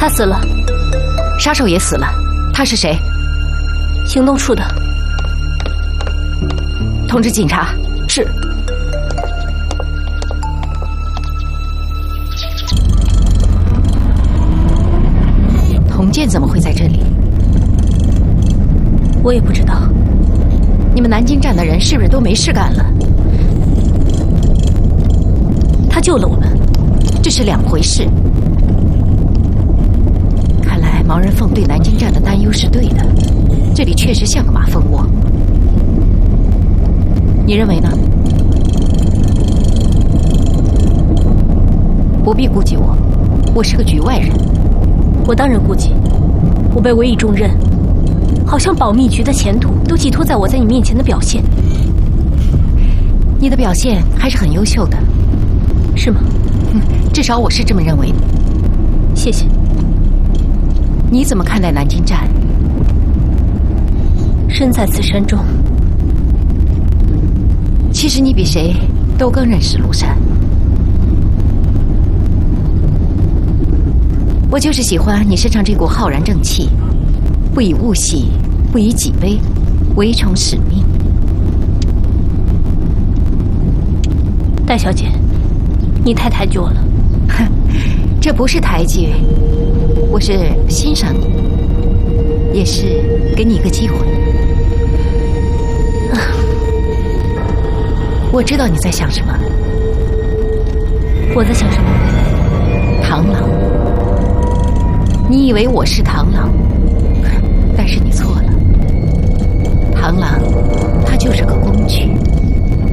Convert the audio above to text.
他死了， 杀手也死了。他是谁？ 行动处的。 通知警察。 是。 童健怎么会在这里？ 我也不知道。 你们南京站的人是不是都没事干了？ 他救了我们， 这是两回事。看来毛人凤对南京站的担忧是对的，这里确实像个马蜂窝。你认为呢？不必顾及我，我是个局外人。 我当然顾及，我被委以重任，好像保密局的前途都寄托在我在你面前的表现。 你的表现还是很优秀的， 是吗？ 至少我是这么认为的。 谢谢。 你怎么看待南京站？ 身在此山中， 其实你比谁都更认识庐山。我就是喜欢你身上这股浩然正气，不以物喜，不以己悲，唯从使命。 戴小姐，你太抬举我了。 这不是抬举，我是欣赏你，也是给你一个机会。我知道你在想什么。 我在想什么？ 螳螂。你以为我是螳螂，但是你错了。螳螂，它就是个工具。